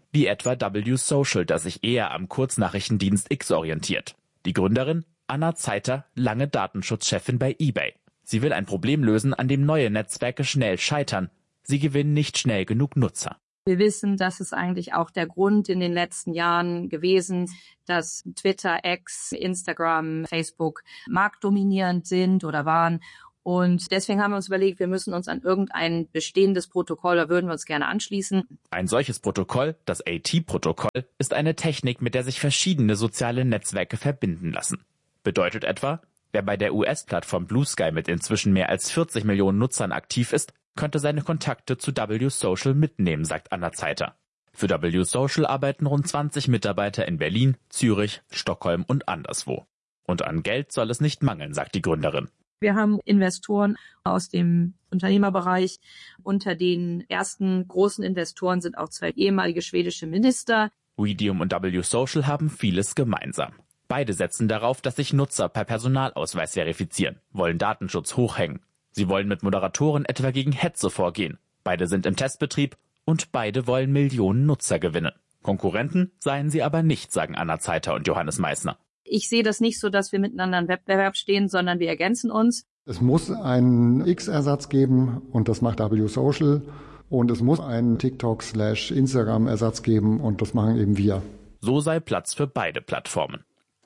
V: wie etwa W Social, das sich eher am Kurznachrichtendienst X orientiert. Die Gründerin, Anna Zeiter, lange Datenschutzchefin bei eBay. Sie will ein Problem lösen, an dem neue Netzwerke schnell scheitern. Sie gewinnen nicht schnell genug Nutzer.
A: Wir wissen, das ist eigentlich auch der Grund in den letzten Jahren gewesen, dass Twitter, X, Instagram, Facebook marktdominierend sind oder waren. Und deswegen haben wir uns überlegt, wir müssen uns an irgendein bestehendes Protokoll, da würden wir uns gerne anschließen.
V: Ein solches Protokoll, das AT-Protokoll, ist eine Technik, mit der sich verschiedene soziale Netzwerke verbinden lassen. Bedeutet etwa, wer bei der US-Plattform Blue Sky mit inzwischen mehr als 40 Millionen Nutzern aktiv ist, könnte seine Kontakte zu W Social mitnehmen, sagt Anna Zeiter. Für W Social arbeiten rund 20 Mitarbeiter in Berlin, Zürich, Stockholm und anderswo. Und an Geld soll es nicht mangeln, sagt die Gründerin.
A: Wir haben Investoren aus dem Unternehmerbereich. Unter den ersten großen Investoren sind auch 2 ehemalige schwedische Minister.
V: Medium und W Social haben vieles gemeinsam. Beide setzen darauf, dass sich Nutzer per Personalausweis verifizieren, wollen Datenschutz hochhängen. Sie wollen mit Moderatoren etwa gegen Hetze vorgehen. Beide sind im Testbetrieb und beide wollen Millionen Nutzer gewinnen. Konkurrenten seien sie aber nicht, sagen Anna Zeiter und Johannes Meissner.
A: Ich sehe das nicht so, dass wir miteinander im Wettbewerb stehen, sondern wir ergänzen uns.
W: Es muss einen X-Ersatz geben und das macht W Social. Und es muss einen TikTok/Instagram-Ersatz geben und das machen eben wir.
V: So sei Platz für beide Plattformen.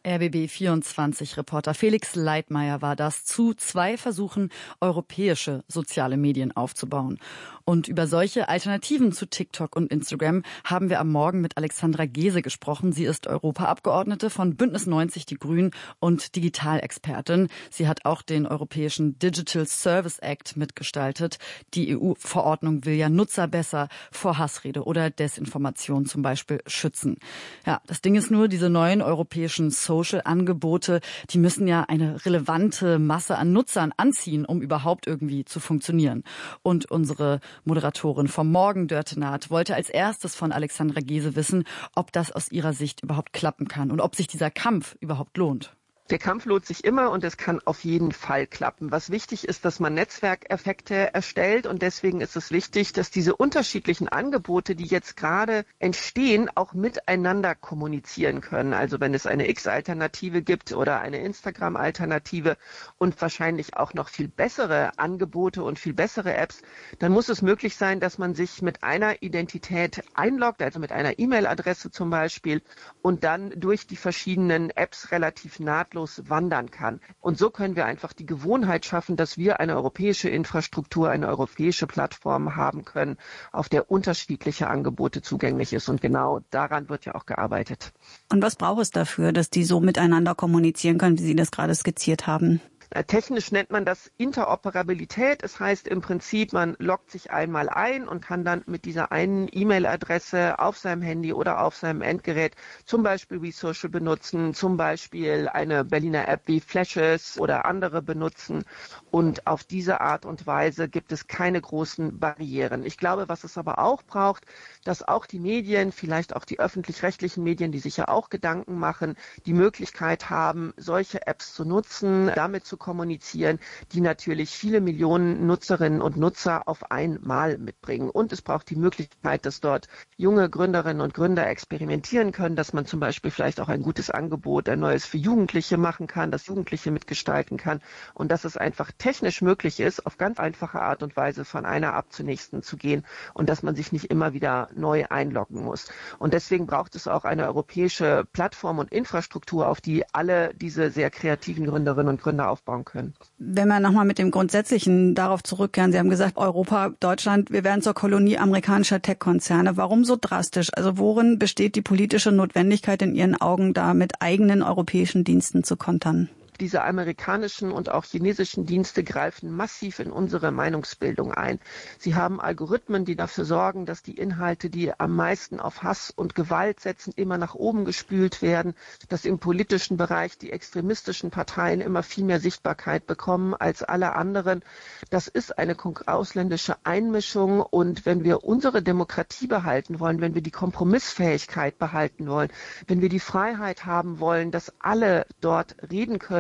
C: RBB24-Reporter Felix Leitmayr war das zu 2 Versuchen, europäische soziale Medien aufzubauen. Und über solche Alternativen zu TikTok und Instagram haben wir am Morgen mit Alexandra Gese gesprochen. Sie ist Europaabgeordnete von Bündnis 90 Die Grünen und Digitalexpertin. Sie hat auch den Europäischen Digital Service Act mitgestaltet. Die EU-Verordnung will ja Nutzer besser vor Hassrede oder Desinformation zum Beispiel schützen. Ja, das Ding ist nur, diese neuen europäischen Social-Angebote, die müssen ja eine relevante Masse an Nutzern anziehen, um überhaupt irgendwie zu funktionieren. Und unsere Moderatorin vom Morgen, Dörte Naht, wollte als erstes von Alexandra Gese wissen, ob das aus ihrer Sicht überhaupt klappen kann und ob sich dieser Kampf überhaupt lohnt.
B: Der Kampf lohnt sich immer und es kann auf jeden Fall klappen. Was wichtig ist, dass man Netzwerkeffekte erstellt und deswegen ist es wichtig, dass diese unterschiedlichen Angebote, die jetzt gerade entstehen, auch miteinander kommunizieren können. Also wenn es eine X-Alternative gibt oder eine Instagram-Alternative und wahrscheinlich auch noch viel bessere Angebote und viel bessere Apps, dann muss es möglich sein, dass man sich mit einer Identität einloggt, also mit einer E-Mail-Adresse zum Beispiel und dann durch die verschiedenen Apps relativ nahtlos wandern kann. Und so können wir einfach die Gewohnheit schaffen, dass wir eine europäische Infrastruktur, eine europäische Plattform haben können, auf der unterschiedliche Angebote zugänglich ist. Und genau daran wird ja auch gearbeitet.
E: Und was braucht es dafür, dass die so miteinander kommunizieren können, wie Sie das gerade skizziert haben?
B: Technisch nennt man das Interoperabilität. Es heißt im Prinzip, man loggt sich einmal ein und kann dann mit dieser einen E-Mail-Adresse auf seinem Handy oder auf seinem Endgerät zum Beispiel WeSocial benutzen, zum Beispiel eine Berliner App wie Flashes oder andere benutzen. Und auf diese Art und Weise gibt es keine großen Barrieren. Ich glaube, was es aber auch braucht, dass auch die Medien, vielleicht auch die öffentlich-rechtlichen Medien, die sich ja auch Gedanken machen, die Möglichkeit haben, solche Apps zu nutzen, damit zu kommunizieren, die natürlich viele Millionen Nutzerinnen und Nutzer auf einmal mitbringen. Und es braucht die Möglichkeit, dass dort junge Gründerinnen und Gründer experimentieren können, dass man zum Beispiel vielleicht auch ein gutes Angebot, ein neues für Jugendliche machen kann, dass Jugendliche mitgestalten kann und dass es einfach technisch möglich ist, auf ganz einfache Art und Weise von einer App zur nächsten zu gehen und dass man sich nicht immer wieder neu einloggen muss. Und deswegen braucht es auch eine europäische Plattform und Infrastruktur, auf die alle diese sehr kreativen Gründerinnen und Gründer aufbauen können.
E: Wenn wir nochmal mit dem Grundsätzlichen darauf zurückkehren, Sie haben gesagt, Europa, Deutschland, wir werden zur Kolonie amerikanischer Tech-Konzerne. Warum so drastisch? Also worin besteht die politische Notwendigkeit in Ihren Augen, da mit eigenen europäischen Diensten zu kontern?
B: Diese amerikanischen und auch chinesischen Dienste greifen massiv in unsere Meinungsbildung ein. Sie haben Algorithmen, die dafür sorgen, dass die Inhalte, die am meisten auf Hass und Gewalt setzen, immer nach oben gespült werden, dass im politischen Bereich die extremistischen Parteien immer viel mehr Sichtbarkeit bekommen als alle anderen. Das ist eine ausländische Einmischung und wenn wir unsere Demokratie behalten wollen, wenn wir die Kompromissfähigkeit behalten wollen, wenn wir die Freiheit haben wollen, dass alle dort reden können,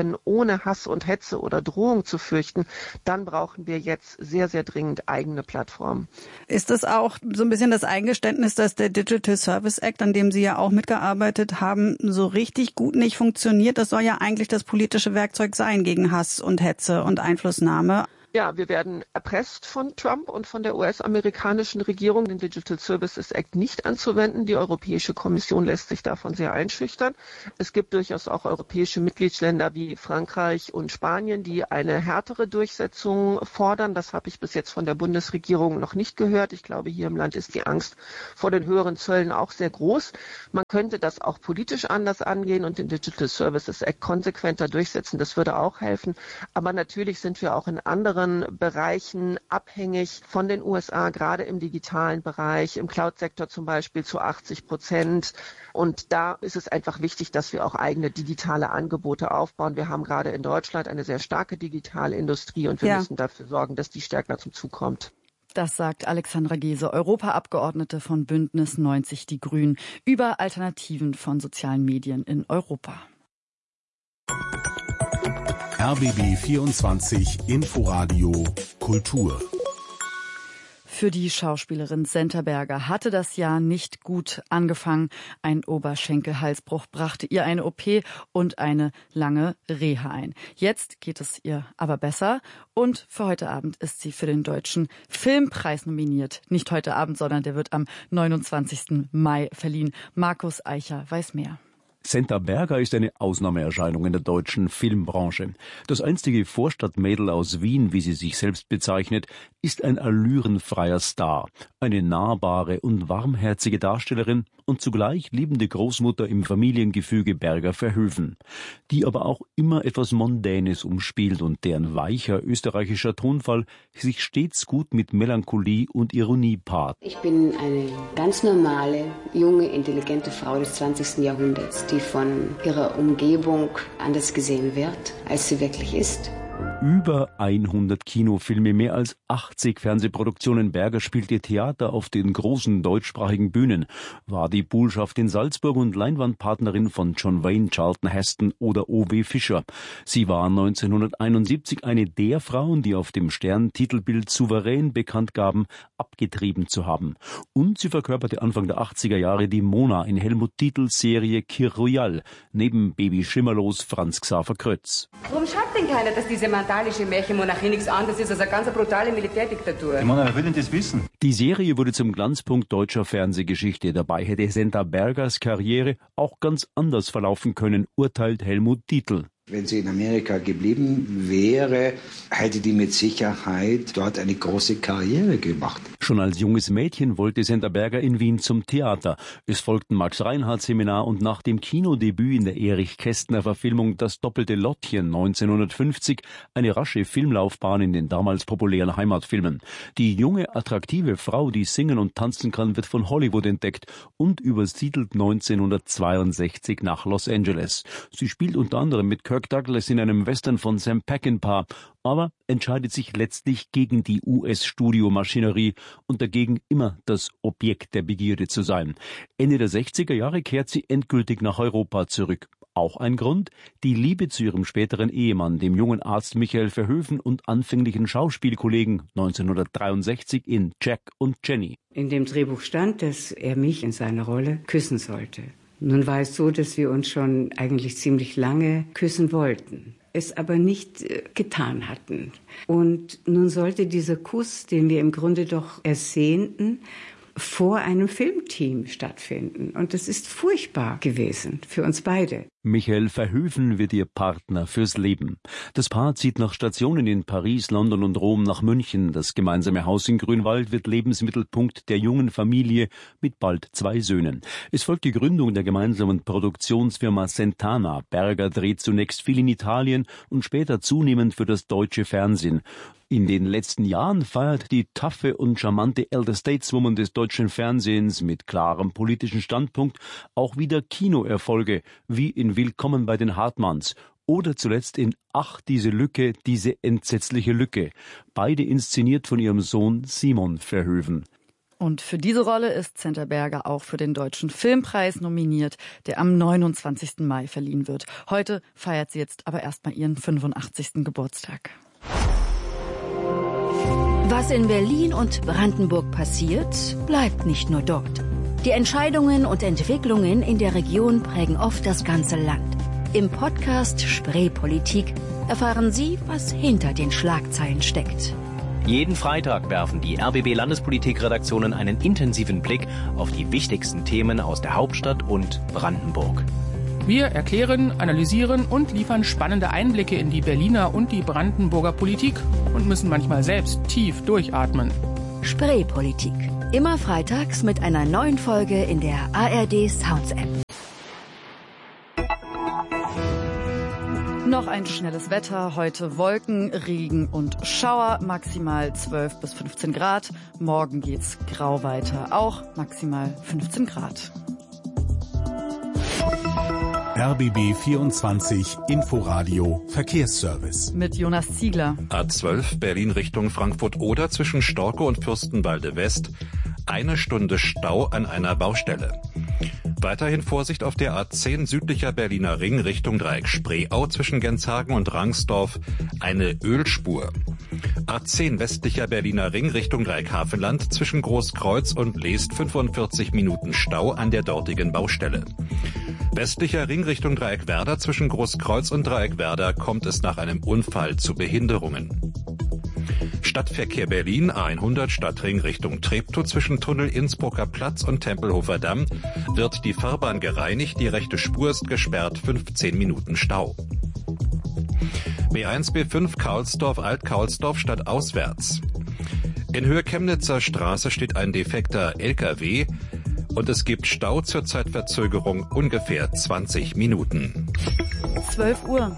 B: können, ohne Hass und Hetze oder Drohung zu fürchten, dann brauchen wir jetzt sehr, sehr dringend eigene Plattformen.
E: Ist das auch so ein bisschen das Eingeständnis, dass der Digital Service Act, an dem Sie ja auch mitgearbeitet haben, so richtig gut nicht funktioniert? Das soll ja eigentlich das politische Werkzeug sein gegen Hass und Hetze und Einflussnahme.
B: Ja, wir werden erpresst von Trump und von der US-amerikanischen Regierung, den Digital Services Act nicht anzuwenden. Die Europäische Kommission lässt sich davon sehr einschüchtern. Es gibt durchaus auch europäische Mitgliedsländer wie Frankreich und Spanien, die eine härtere Durchsetzung fordern. Das habe ich bis jetzt von der Bundesregierung noch nicht gehört. Ich glaube, hier im Land ist die Angst vor den höheren Zöllen auch sehr groß. Man könnte das auch politisch anders angehen und den Digital Services Act konsequenter durchsetzen. Das würde auch helfen. Aber natürlich sind wir auch in anderen Bereichen abhängig von den USA, gerade im digitalen Bereich, im Cloud-Sektor zum Beispiel zu 80%. Und da ist es einfach wichtig, dass wir auch eigene digitale Angebote aufbauen. Wir haben gerade in Deutschland eine sehr starke digitale Industrie und wir müssen dafür sorgen, dass die stärker zum Zug kommt.
C: Das sagt Alexandra Gese, Europaabgeordnete von Bündnis 90 Die Grünen, über Alternativen von sozialen Medien in Europa.
D: RBB 24 Inforadio Kultur.
C: Für die Schauspielerin Senta Berger hatte das Jahr nicht gut angefangen. Ein Oberschenkelhalsbruch brachte ihr eine OP und eine lange Reha ein. Jetzt geht es ihr aber besser und für heute Abend ist sie für den Deutschen Filmpreis nominiert. Nicht heute Abend, sondern der wird am 29. Mai verliehen. Markus Eicher weiß mehr.
F: Senta Berger ist eine Ausnahmeerscheinung in der deutschen Filmbranche. Das einstige Vorstadtmädel aus Wien, wie sie sich selbst bezeichnet, ist ein allürenfreier Star. Eine nahbare und warmherzige Darstellerin und zugleich liebende Großmutter im Familiengefüge Berger-Verhoeven, die aber auch immer etwas Mondänes umspielt und deren weicher österreichischer Tonfall sich stets gut mit Melancholie und Ironie paart.
H: Ich bin eine ganz normale, junge, intelligente Frau des 20. Jahrhunderts, die von ihrer Umgebung anders gesehen wird, als sie wirklich ist.
F: Über 100 Kinofilme, mehr als 80 Fernsehproduktionen. Berger spielte Theater auf den großen deutschsprachigen Bühnen, war die Buhlschaft in Salzburg und Leinwandpartnerin von John Wayne, Charlton Heston oder O.W. Fischer. Sie war 1971 eine der Frauen, die auf dem Stern-Titelbild souverän bekannt gaben, abgetrieben zu haben. Und sie verkörperte Anfang der 80er Jahre die Mona in Helmut Dietls Serie Kir Royal, neben Baby Schimmerlos Franz Xaver Krötz.
I: Warum schreibt denn keiner, dass diese mandalische Märchenmonarchie nichts anderes ist als eine ganz brutale Militärdiktatur?
F: Wer will denn das wissen? Die Serie wurde zum Glanzpunkt deutscher Fernsehgeschichte. Dabei hätte Senta Bergers Karriere auch ganz anders verlaufen können, urteilt Helmut Dietl.
K: Wenn sie in Amerika geblieben wäre, hätte die mit Sicherheit dort eine große Karriere gemacht.
F: Schon als junges Mädchen wollte Senta Berger in Wien zum Theater. Es folgten Max-Reinhardt-Seminar und nach dem Kinodebüt in der Erich-Kästner-Verfilmung Das doppelte Lottchen 1950 eine rasche Filmlaufbahn in den damals populären Heimatfilmen. Die junge, attraktive Frau, die singen und tanzen kann, wird von Hollywood entdeckt und übersiedelt 1962 nach Los Angeles. Sie spielt unter anderem mit Kirk Douglas in einem Western von Sam Peckinpah, aber entscheidet sich letztlich gegen die US-Studiomaschinerie und dagegen immer das Objekt der Begierde zu sein. Ende der 60er Jahre kehrt sie endgültig nach Europa zurück. Auch ein Grund, die Liebe zu ihrem späteren Ehemann, dem jungen Arzt Michael Verhoeven und anfänglichen Schauspielkollegen 1963 in Jack und Jenny.
Y: In dem Drehbuch stand, dass er mich in seiner Rolle küssen sollte. Nun war es so, dass wir uns schon eigentlich ziemlich lange küssen wollten, es aber nicht getan hatten. Und nun sollte dieser Kuss, den wir im Grunde doch ersehnten, vor einem Filmteam stattfinden. Und das ist furchtbar gewesen für uns beide.
F: Michael Verhoeven wird ihr Partner fürs Leben. Das Paar zieht nach Stationen in Paris, London und Rom nach München. Das gemeinsame Haus in Grünwald wird Lebensmittelpunkt der jungen Familie mit bald 2 Söhnen. Es folgt die Gründung der gemeinsamen Produktionsfirma Sentana. Berger dreht zunächst viel in Italien und später zunehmend für das deutsche Fernsehen. In den letzten Jahren feiert die taffe und charmante Elder Stateswoman des deutschen Fernsehens mit klarem politischen Standpunkt auch wieder Kinoerfolge, wie in Willkommen bei den Hartmanns oder zuletzt in Ach, diese Lücke, diese entsetzliche Lücke. Beide inszeniert von ihrem Sohn Simon Verhoeven.
C: Und für diese Rolle ist Zenterberger auch für den Deutschen Filmpreis nominiert, der am 29. Mai verliehen wird. Heute feiert sie jetzt aber erstmal ihren 85. Geburtstag.
L: Was in Berlin und Brandenburg passiert, bleibt nicht nur dort. Die Entscheidungen und Entwicklungen in der Region prägen oft das ganze Land. Im Podcast Spreepolitik erfahren Sie, was hinter den Schlagzeilen steckt.
M: Jeden Freitag werfen die RBB-Landespolitik-Redaktionen einen intensiven Blick auf die wichtigsten Themen aus der Hauptstadt und Brandenburg.
N: Wir erklären, analysieren und liefern spannende Einblicke in die Berliner und die Brandenburger Politik und müssen manchmal selbst tief durchatmen.
L: Spreepolitik. Immer freitags mit einer neuen Folge in der ARD Sounds App.
C: Noch ein schnelles Wetter. Heute Wolken, Regen und Schauer. Maximal 12 bis 15 Grad. Morgen geht's grau weiter. Auch maximal 15 Grad.
D: RBB 24 Inforadio Verkehrsservice.
C: Mit Jonas Ziegler.
G: A12 Berlin Richtung Frankfurt-Oder zwischen Storkow und Fürstenwalde West. 1 Stunde Stau an einer Baustelle. Weiterhin Vorsicht auf der A10 südlicher Berliner Ring Richtung Dreieck Spreeau zwischen Genshagen und Rangsdorf. Eine Ölspur. A10 westlicher Berliner Ring Richtung Dreieck Hafenland zwischen Großkreuz und Leest 45 Minuten Stau an der dortigen Baustelle. Westlicher Ring Richtung Dreieck Werder zwischen Großkreuz und Dreieck Werder kommt es nach einem Unfall zu Behinderungen. Stadtverkehr Berlin A100 Stadtring Richtung Treptow zwischen Tunnel Innsbrucker Platz und Tempelhofer Damm wird die Fahrbahn gereinigt, die rechte Spur ist gesperrt, 15 Minuten Stau. B1 B5 Kaulsdorf Alt-Kaulsdorf stadtauswärts. In Höhe Chemnitzer Straße steht ein defekter LKW und es gibt Stau zur Zeitverzögerung ungefähr 20 Minuten.
C: 12 Uhr.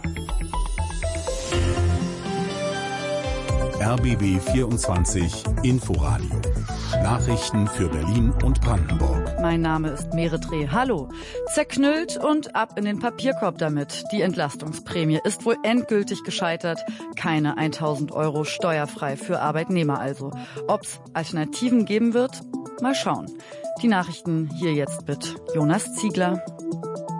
D: RBB 24 Inforadio. Nachrichten für Berlin und Brandenburg.
C: Mein Name ist Merit Reh. Hallo. Zerknüllt und ab in den Papierkorb damit. Die Entlastungsprämie ist wohl endgültig gescheitert. Keine 1.000 € steuerfrei für Arbeitnehmer also. Ob's Alternativen geben wird? Mal schauen. Die Nachrichten hier jetzt mit Jonas Ziegler.